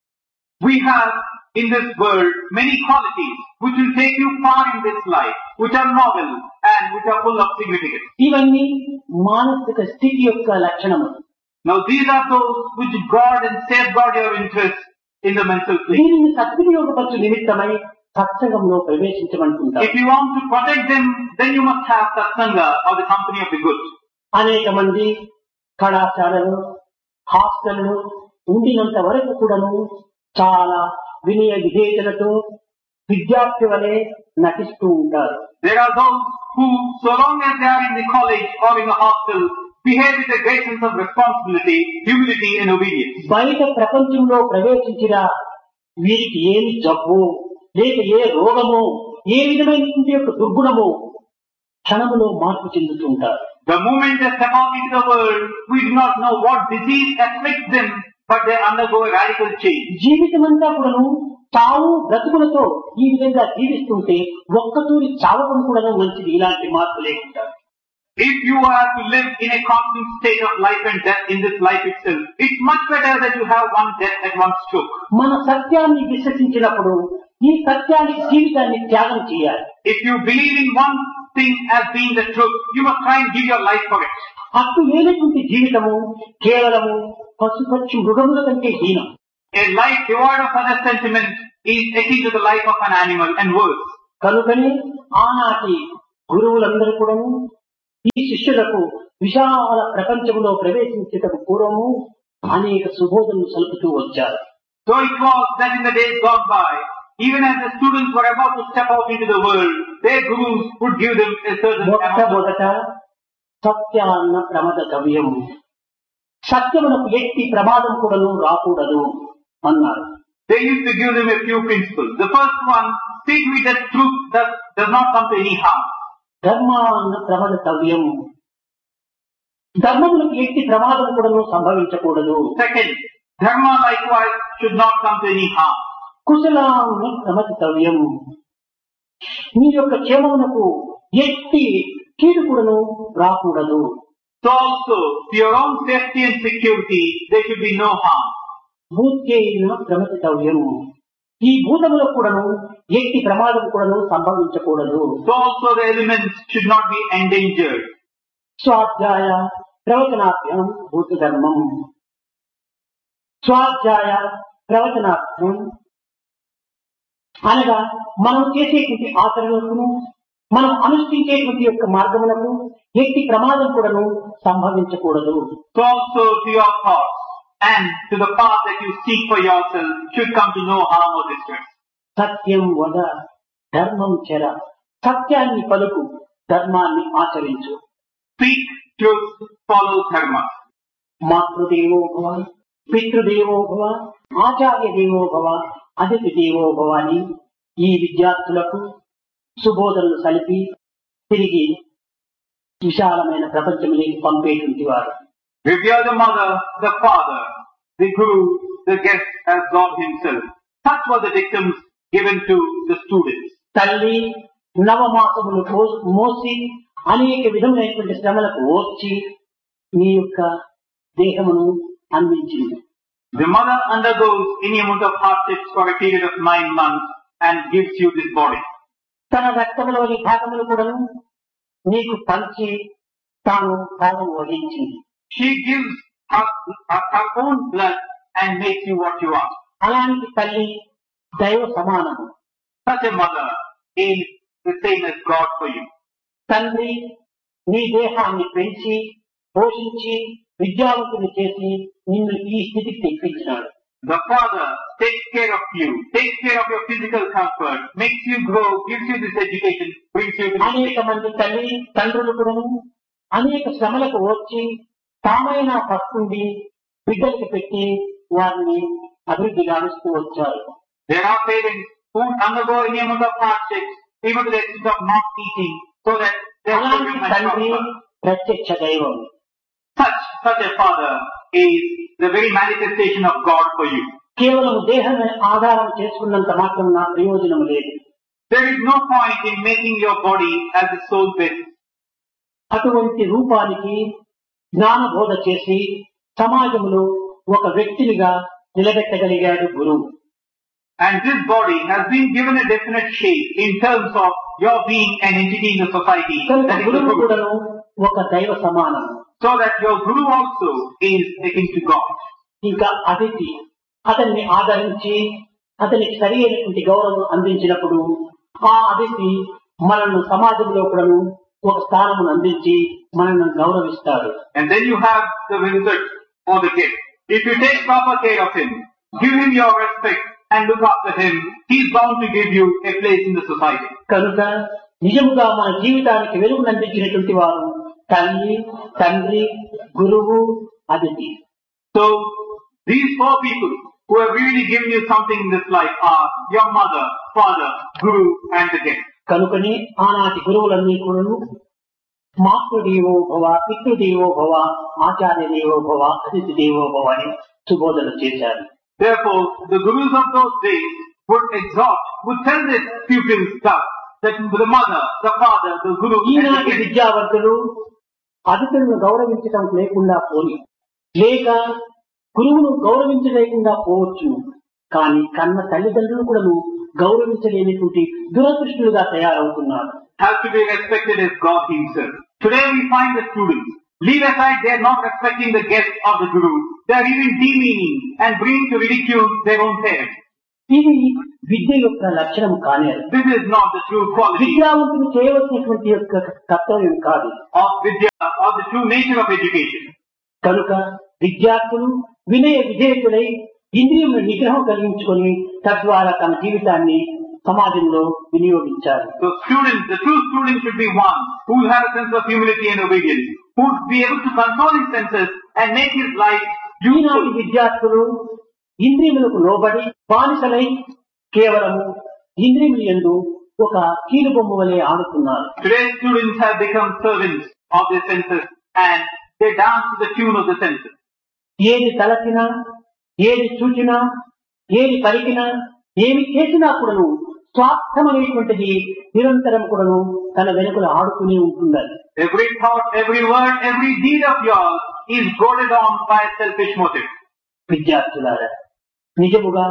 We have in this world many qualities which will take you far in this life, which are novel and which are full of significance. ఇవన్నీ మానసిక స్థితి యొక్క లక్షణములు. Now these are those which guard and safeguard your interests in the mental plane. దీనిని సద్వినియోగపరచు నిమిత్తమై సత్సంగంలో ప్రవేశించమంటుంటారు. If you want to protect them, then you must have satsanga or the company of the good. అనేక మంది కళాశాలలు, హాస్టళ్లు ఉండినంత వరకు కూడాను చాలా వినయ విధేయతలతో విద్యార్థి వలె నటిస్తూ ఉంటారు. There are those who, so long as they are in the college or in the hostel, behave with a great sense of responsibility, humility and obedience. బయట ప్రపంచంలో ప్రవేశించిన వీరికి ఏమి జబ్బు, లేక ఏ రోగము, ఏ విధమైన యొక్క దుర్గుణము క్షణములో మార్పు చెందుతూ ఉంటారు. The moment they step out into the world, we do not know what disease afflicts them, but they undergo a radical change. జీవితమంతా కూడాను చావు బ్రతుకులతో ఈ విధంగా జీవిస్తుంటే ఒక్కతూరి చావడం కూడా మంచిది, ఇలాంటి మార్పు లేకుండా. If you are to live in a constant state of life and death in this life itself, it's much better that you have one death at one stroke. మన సత్యాన్ని విశ్వసించినప్పుడు ఈ సత్యానికి జీవితాన్ని త్యాగం చేయాలి. If you believe in one thing as being the truth, you must try and give your life for it. హక్కు లేనటువంటి జీవితము కేవలము పశుపక్షి మృగముల కంటే హీనం. A life devoid of other sentiments is akin to the life of an animal and worse. కనుకనే ఆనాటి గురువులందరూ కూడాను ఈ శిష్యులకు విశాల ప్రపంచంలో ప్రవేశించేటకు పూర్వము అనేక సుబోధనలు సలుపుతూ వచ్చారు. So it was that in the days gone by, even as the students were about to step out into the world, their gurus would give them a certain amount of... మొట్టమొదట సత్యాన్న ప్రమదవ్యం, సత్యమునకు ఎట్టి ప్రమాదం కూడాను రాకూడదు అన్నారు. They used to give them a few principles. The first one, see to it that truth does not come to any harm. ధర్మాన్న ప్రమదవ్యం, ధర్మములకు ఎట్టి ప్రమాదం కూడాను సంభవించకూడదు. Second, dharma likewise should not come to any harm. కుశలాన్న ప్రమదవ్యం, మీ యొక్క క్షేమమునకు ఎట్టి కీడు కూడాను రాకూడదు. So also, to your own safety and security, there should be no harm. భూత్యైన ప్రమదవ్యం, ఈ భూతములకు కూడాను ఎట్టి ప్రమాదం కూడాను సంభవించకూడదు. So also the elements should not be endangered. స్వాధ్యాయ ప్రవచనాభ్యం భూతధర్మం, స్వాధ్యాయ ప్రవచనాభ్యం అనగా మనం చేసేటువంటి ఆచరణకు, మనం అనుష్ఠించేటువంటి యొక్క మార్గములకు ఎట్టి ప్రమాదం కూడాను సంభవించకూడదు. So also to your thoughts and to the path that you seek for yourself should come to no harm or distress. సత్యం వద ధర్మం చెర, సత్యాన్ని పలుకు, ధర్మాన్ని ఆచరించు. Speak truth, follow dharma. మాతృదేవో భవ, పితృదేవో భవ, ఆచార్య దేవో భవ, అతిథి దేవో భవ అని ఈ విద్యార్థులకు సుబోధనలు కలిపి తిరిగి విశాలమైన ప్రపంచంలోకి పంపేటువంటి వారు. Revere the mother, the father, the guru, the guest as God himself. Such were the dictums given to the students. తల్లి నవమాసములు మోసి అనేక విధములైనటువంటి శ్రమలకు ఓర్చి మీ యొక్క దేహమును అందించింది. The mother undergoes any amount of hardships for a period of 9 months and gives you this body. తన రక్తములోని భాగములు కూడా నీకు పంచి తాను భాగం వహించింది. She gives her own blood and makes you what you are. అలాంటి తల్లి దైవ సమానము. Such a mother is the same as God for you. తండ్రి నీ దేహాన్ని పెంచి పోషించి విద్యావంతుని చేసి నిన్ను ఈ స్థితికి తెప్పించినాడు. The Father takes care of you, takes care of your physical comfort, makes you grow, gives you this education, brings you to this అనేక state. మంది తల్లి తండ్రులు కూడా అనేక శ్రమలకు వచ్చి తామైన పస్తుండి బిడ్డలకు పెట్టి వారిని అభివృద్ధి గావిస్తూ వచ్చారు. There are parents who undergo any amount of hardships, even to the extent of not eating, so that their అలాంటి children might తండ్రి prosper. ప్రత్యక్ష దైవం. Such a father is the very manifestation of God for you. కేవలం దేహాన్ని ఆధారం చేసుకున్నంత మాత్రం నా ప్రయోజనం లేదు. There is no point in making your body as the sole basis. అటువంటి రూపానికి జ్ఞానబోధ చేసి సమాజంలో ఒక వ్యక్తినిగా నిలబెట్టగలిగాడు గురువు. And this body has been given a definite shape in terms of your being an entity in the society. కనుక That is the గురువు Guru. కూడాను ఒక దైవ సమానం. So that your Guru also is akin to God. ఇంకా అతిథి అతన్ని ఆదరించి అతనికి సరి అయినటువంటి గౌరవం అందించినప్పుడు ఆ అతిథి మనల్ని సమాజంలో కూడాను ఒక స్థానమును అందించి మనల్ని గౌరవిస్తాడు. And then you have the visit or the gift. If you take proper care of him, give him your respect and look after him, he is bound to give you a place in the society. కనుక నిజముగా మన జీవితానికి వెలుగునందించినటువంటి వారు తల్లి, తండ్రి, గురువు, అతిథి. So these four people who have really given you something in this life are your mother, father, guru and the guest. కనుకనే ఆనాటి గురువులన్నీ కూడాను మాతృదేవో భవ, పితృదేవో భవ, ఆచార్య దేవో భవ, అతిథి దేవో భవ అని సుబోధన చేశారు. Therefore, the gurus of those days would exhort, would tell their pupils that the mother, the father, the guru and the ఈనాటి guest. విద్యావంతులు అతిథులను గౌరవించడం లేకుండా పోని, లేక గురువును గౌరవించలేకుండా పోవచ్చును. కానీ కన్న తల్లిదండ్రులు కూడా గౌరవించలేనటువంటి దురదృష్టులుగా తయారవుతున్నారు. Has to be respected as God himself. Today we find the students, leave aside they are not respecting the guest of the guru, they are even demeaning and bringing to ridicule their own parents. ఇది విద్య యొక్క లక్షణం కానేరు. This is not the true quality విద్యావంతులు చేయవలసినటువంటి యొక్క కర్తవ్యం కాదు. of Vidya or the true nature of education. కనుక విద్యార్థులు వినయ విధేయకులై ఇంద్రియముల నిగ్రహం కలిగించుకొని తద్వారా తమ జీవితాన్ని సమాజంలో వినియోగించాలి. So students, the true student should be one who will have a sense of humility and obedience, who would be able to control his senses and make his life ఈనాటి useful. విద్యార్థులు ఇంద్రియములకు లోబడి బానిసలై కేవలము ఇంద్రియములు యందు ఒక కీలుబొమ్మ వలె ఆడుతున్నారు. Today's students have become servants of their senses and they dance to the tune of the senses. ఏది తలచినా, ఏది చూచినా, ఏది పలికినా, ఏమి చేసినా కూడాను స్వార్థమనేటువంటిది నిరంతరం కూడాను తన వెనుకలు ఆడుతూనే ఉంటుందని. Every thought, every word, every deed of yours is goaded on by a selfish motive. విద్యార్థులారా, నిజముగా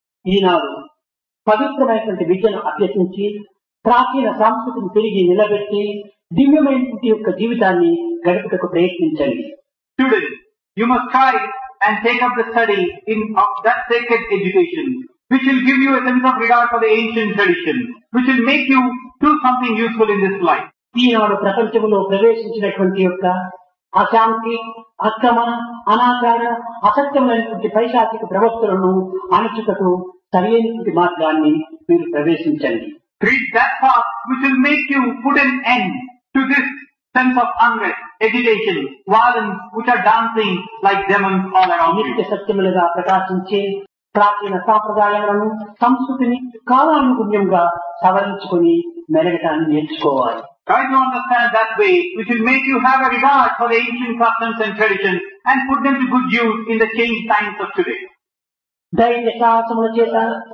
ఈనాడు పవిత్రమైనటువంటి విద్యను అభ్యసించి ప్రాచీన సంస్కృతిని తిరిగి నిలబెట్టి దివ్యమైనటువంటి యొక్క జీవితాన్ని గడుపుటకు ప్రయత్నించండి. Students, you must try and take up the study of that sacred education, which will give you a sense of regard for the ancient tradition, which will make you do something useful in this life. ఈనాడు ప్రపంచంలో ప్రవేశించినటువంటి యొక్క అశాంతి, అక్రమ, అనాచార, అసత్యమైనటువంటి పైశాచిక ప్రవక్తలను అణచుటకు సరైనటువంటి మార్గాన్ని మీరు ప్రవేశించండి. Treat that path which will make you put an end to this sense of unrest, agitation, violence, which are dancing like demons all around నిత్య you. సత్యములుగా ప్రకాశించే ప్రాచీన సాంప్రదాయాలను, సంస్కృతిని కాలానుగుణ్యంగా సవరించుకొని మెరగటాన్ని నేర్చుకోవాలి. Try to understand that way, which will make you have a regard for the ancient customs and traditions and put them to good use in the changed times of today. ధైర్య సాహసముల చేత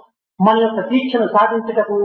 మన యొక్క దీక్షను సాధించటకు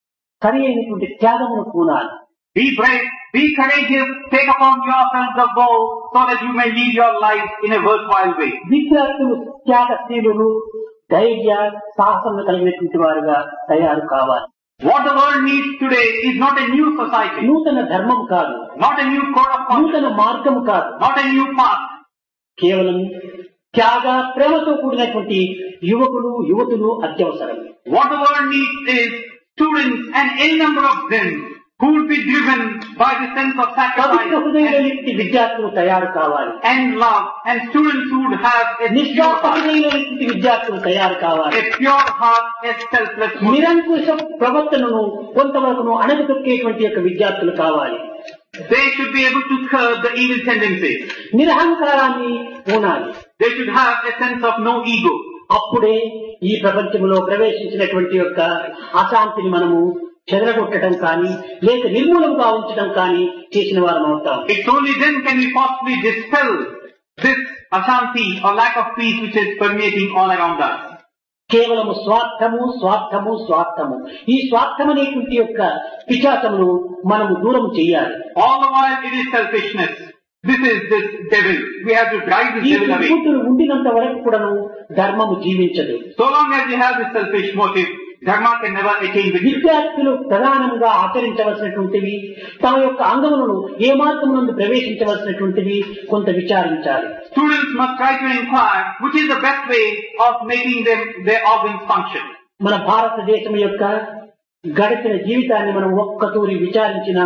సరి అయినటువంటి త్యాగమును పూనాలి. Be brave, be courageous, take upon yourself the vow so that you may lead your life in a worthwhile way. విద్యార్థులు త్యాగశీలులు, ధైర్య సాహసములు కలిగినటువంటి వారుగా తయారు కావాలి. What the world needs today is not a new society, నూతన ధర్మం కాదు, not a new code of conduct, నూతన మార్గము కాదు, not a new path. కేవలం త్యాగ ప్రేమతో కూడినటువంటి యువకులు యువతులు అత్యవసరం. What the world needs is students, and any number of them who will be driven by the sense of sacrifice పవిత్ర హృదయులైన విద్యార్థులు తయారు కావాలి. and love, and students who would have a pure నిస్వార్థ heart, హృదయులైన విద్యార్థులు తయారు కావాలి. a pure heart, a selfless motive. నిరంకుశ ప్రవర్తనను కొంతవరకు అణగదొక్కేటువంటి యొక్క విద్యార్థులు కావాలి. They should be able to curb the evil tendencies. నిరహంకారాన్ని ఉండాలి. They should have a sense of no ego. అప్పుడే ఈ ప్రపంచంలో ప్రవేశించినటువంటి యొక్క అశాంతిని మనము చెదరగొట్టడం కానీ లేక నిర్మూలంగా ఉంచడం కానీ చేసిన వారం అవుతాం. It's only then can we possibly dispel this ashanti or lack of peace which is permeating all around us. కేవలము స్వార్థము స్వార్థము స్వార్థము, ఈ స్వార్థం అనేటువంటి యొక్క పిశాచమును మనము దూరం చేయాలి. All the while it is selfishness. This is this devil. We have to drive this ఈ devil away. కూతురు ఉండినంత వరకు కూడాను ధర్మము జీవించదు. So long as we have this selfish motive, dharma can never attain victory. విద్యార్థులు ప్రధానంగా ఆచరించవలసినటువంటివి, తమ యొక్క అంగములను ఏ మార్గమునందు ప్రవేశించవలసినటువంటివి కొంత విచారించాలి. Students must try to inquire which is the best way of making them their organs function. మన భారతదేశం యొక్క గడిచిన జీవితాన్ని మనం ఒక్కతూరి విచారించిన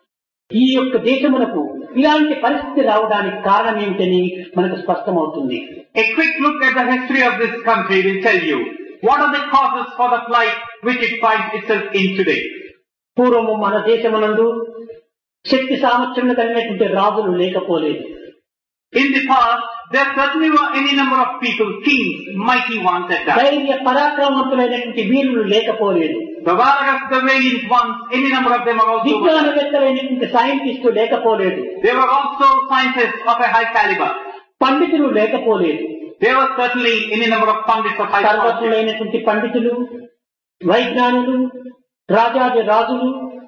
ఈ యొక్క దేశమునకు ఇలాంటి పరిస్థితి రావడానికి కారణం ఏమిటని మనకు స్పష్టమవుతుంది. A quick look at the history of this country will tell you what are the causes for the plight which it finds itself in today. పూర్వము మన దేశమునందు శక్తి సామర్థ్యం కలిగినటువంటి రాజులు లేకపోలేదు. In the past, there certainly were any number of people, kings, mighty ones at that. ధైర్య పరాక్రమవంతులైనటువంటి వీరులు లేకపోలేదు. The warriors, the valiant ones, any number of them are also. విజ్ఞానవేత్తలైనటువంటి scientist లేకపోలేదు. They were also scientists of a high caliber. పండితులు లేకపోలేదు. There were certainly any number of pundits of high quality. సర్వజ్ఞులైనటువంటి పండితులు, వైజ్ఞానులు, రాజాది రాజులు,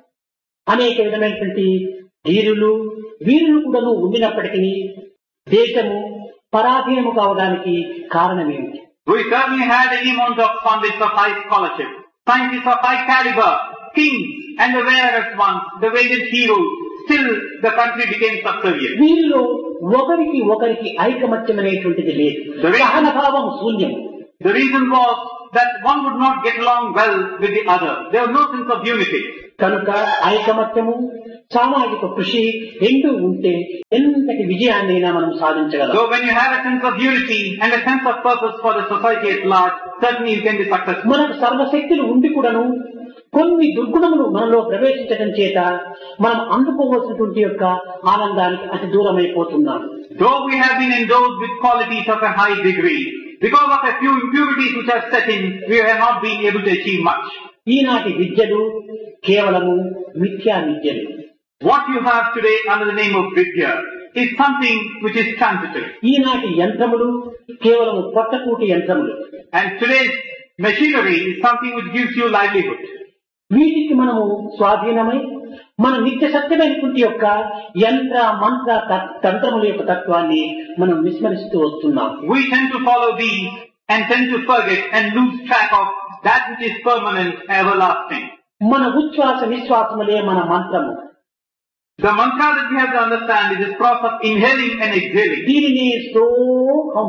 అనేక విధమైనటువంటి ధీరులు వీరులు కూడా ఉండినప్పటికీ దేశము పరాధీనము కావడానికి కారణమేమిటి? We certainly had any amount of pundits of high scholarship, scientists of high caliber, kings, and the various ones, the valiant heroes. Still, the country became subservient. వీరిలో ఒకరికి ఒకరికి ఐకమత్యం అనేటువంటిది లేదు. సహనభావం శూన్యం. The reason was that one would not get along well with the other. There was no sense of unity. కనుక ఐకమత్యము సామాజిక కృషి రెండు ఉంటే ఎంతటి విజయాన్నైనా మనం సాధించగలం. So when you have a sense of unity and a sense of purpose for the society at large, certainly you can be successful. మనకు సర్వశక్తులు ఉండి కూడాను కొన్ని దుర్గుణములు మనలో ప్రవేశించడం చేత మనం అందుకోవాల్సినటువంటి యొక్క ఆనందానికి అతి దూరమైపోతున్నాం. Though we have been endowed with qualities of a high degree, because of a few impurities which are set in, we have not been able to achieve much. ఈనాటి విద్యలు కేవలము మిథ్యా విద్యలు. What you have today under the name of Vidya is something which is transitory. ఈనాటి యంత్రములు కేవలము పొట్టకూటి యంత్రములు. And today's machinery is something which gives you livelihood. వీటికి మనము స్వాధీనమై మన నిత్య సత్యమైనటువంటి యొక్క యంత్ర మంత్ర తంత్రముల యొక్క తత్వాన్ని మనం విస్మరిస్తూ వస్తున్నాం. We tend to follow these and tend to forget and lose track of that which is permanent, everlasting. మన ఉచ్ఛ్వాస నిశ్వాసములే మన మంత్రము. The mantra that we have to understand is this process of inhaling and exhaling. దీనిని సోహం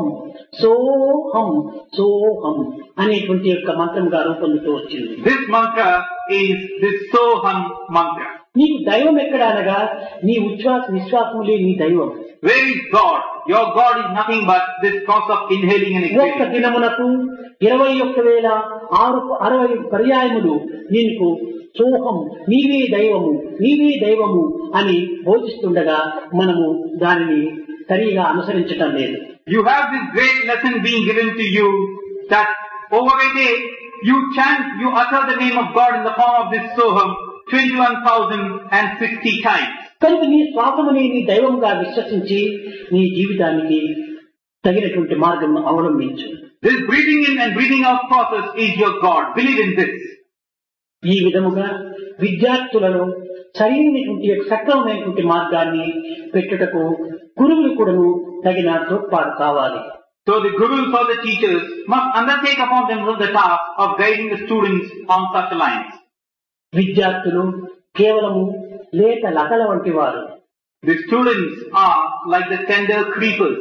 సోహం సోహం అనేటువంటి యొక్క మంత్రంగా రూపొందుతూ వచ్చింది. This mantra is this Soham mantra. నీకు దైవం ఎక్కడ అనగా నీ ఉచ్ఛ్వాస నిశ్వాసములే నీ దైవం. Where is God? Your God is nothing but this process of inhaling and ఒక్క exhaling. దినమునకు 21,660 పర్యాయములు నీకు సోహం నీవే దైవము నీవే దైవము అని బోధిస్తుండగా మనము దానిని సరిగా అనుసరించటం లేదు. You have this great lesson being given to you that over a day you chant, you utter the name of God in the form of this Soham 21,060 times. కనుక నీ శ్వాసముని నీ దైవంగా విశ్వసించి నీ జీవితానికి తగినటువంటి మార్గం అవలంబించు. This breathing in and breathing out process is your God. Believe in this. ఈ విధముగా విద్యార్థులలో సరైనటువంటి సక్రమమైనటువంటి మార్గాన్ని పెట్టుటకు గురువులు కూడాను తగిన తోడ్పాటు కావాలి. So the gurus or the teachers must undertake upon themselves the task of guiding the students on such lines. విద్యార్థులు కేవలము లేత లతల వంటి వారు. The students are like the tender creepers.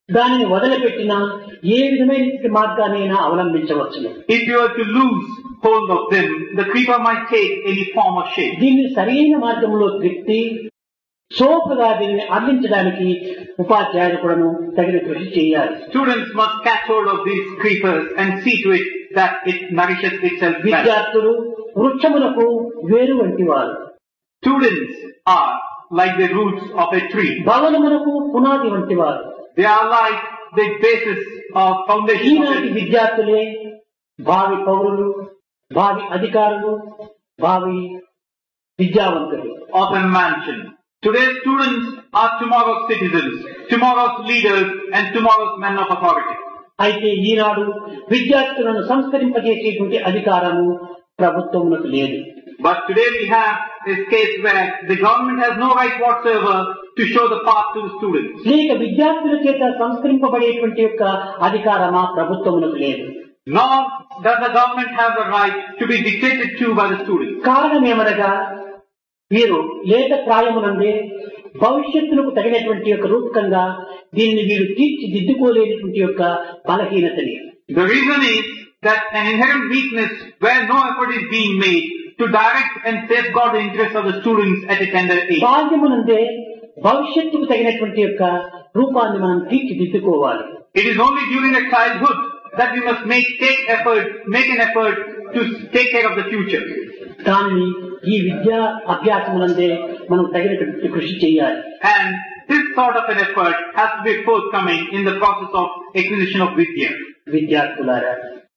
దానిని వదిలిపెట్టినా ఏ విధమైన మార్గాన్నైనా అవలంబించవచ్చును. If you were to lose hold of them, the creeper might take any form or shape. దీన్ని సరైన మార్గంలో త్రిప్తి సోపుగా దీన్ని అందించడానికి ఉపాధ్యాయులు కూడాను తగిన కృషి చేయాలి. Students must catch hold of these creepers and see to it that it nourishes itself well. విద్యార్థులు వృక్షములకు వేరు వంటి వారు. Students are like the roots of a tree. భవనములకు పునాది వంటి వారు. They are like the basis of foundation. ఈనాటి విద్యార్థులే భావి పౌరులు, భావి అధికారులు, భావి విద్యావంతులు. Of a mansion. Today's students are tomorrow's citizens, tomorrow's leaders, and tomorrow's men of authority. అయితే ఈనాడు విద్యార్థులను సంస్కరింపజేసేటువంటి అధికారము ప్రభుత్వమునకు లేదు. But today we have this case where the government has no right whatsoever to show the path to the students. లేక విద్యార్థుల చేత సంస్కరింపబడేటువంటి యొక్క అధికారమా ప్రభుత్వమునకు లేదు. Nor does the government have the right to be dictated to by the students. కారణమేమనగా వీరు లేత ప్రాయమునందే భవిష్యత్తులకు తగినటువంటి యొక్క రూపకంగా దీన్ని వీరు తీర్చిదిద్దుకోలేనటువంటి యొక్క బలహీనతని. The reason is that an inherent weakness where no effort is being made to direct and safeguard the interests of the students at a tender age. బాల్యమునందే భవిష్యత్తుకు తగినటువంటి యొక్క రూపాన్ని మనం తీర్చిదిద్దుకోవాలి. It is only during the childhood that we must make an effort to take care of the future. దానిని ఈ విద్యా అభ్యాసమునందే మనం తగినటువంటి కృషి చేయాలి. And this sort of an effort has to be forthcoming in the process of acquisition of vidya. విద్యార్థులారా,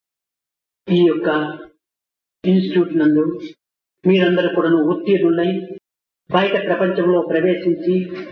ఈ యొక్క ఇన్స్టిట్యూట్ నందు మీరందరూ కూడా ఉత్తీర్ణులై బయట ప్రపంచంలో ప్రవేశించి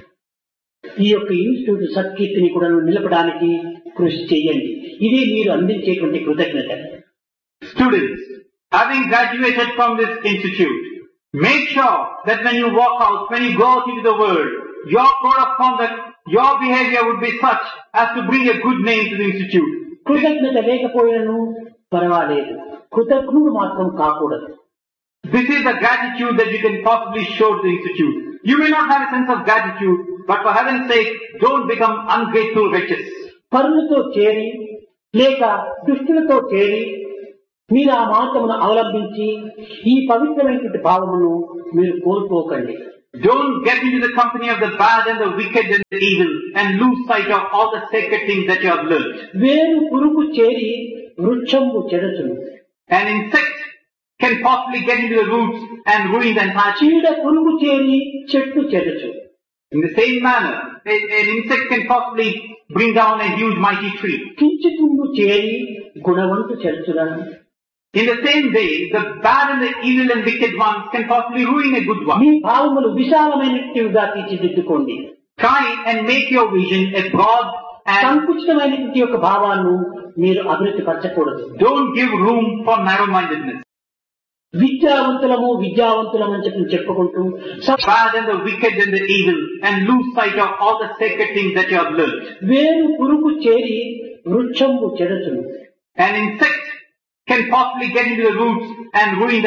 ఈ యొక్క ఇన్స్టిట్యూట్ సత్కీర్తిని కూడా నిలపడానికి కృషి చేయండి. ఇది మీరు అందించేటువంటి కృతజ్ఞత. Students, having graduated from this institute, make sure that when you walk out, when you go out into the world, your code of conduct, your behavior would be such as to bring a good name to the institute. కృతజ్ఞత లేకపోయినను పర్వాలేదు, కృతజ్ఞుడు మాత్రం కాకూడదు. This is the gratitude that you can possibly show to the institute. You may not have a sense of gratitude, but for heaven's sake, don't become ungrateful wretches. పరులతో చేరి లేక దుష్టులతో చేరి మీరు ఆ మార్గమును అవలంబించి ఈ పవిత్రమైనటువంటి భావమును మీరు కోల్పోకండి. Don't get into the company of the bad and the wicked and the evil and lose sight of all the sacred things that you have learned. వేరు పురుగు చేరి వృక్షంబు చెడచును. An insect can possibly get into the roots and ruin the entire tree. చీడ పురుగు చేరి చెట్టు చెడచు. In the same manner, an insect can possibly bring down a huge mighty tree. కించితుండు చేరి గుణవంతు చెడచురా. In the same way, the bad and the evil and wicked ones can possibly ruin a good one. మీ భావములు విశాలమైనట్టుగా తీర్చిదిద్దుకోండి. Try and make your vision a broad and సంకుచితమైనటువంటి యొక్క భావాన్ని మీరు అభివృద్ధి పరచకూడదు. don't give room for narrow-mindedness. విద్యావంతులమని చెప్పుకుంటూ Bad and the wicked and the evil and lose sight of all the sacred things that you have learned. వేరు పురుగు చేరి వృక్షంబు చెడచును. An insect can possibly get into the roots and ruin the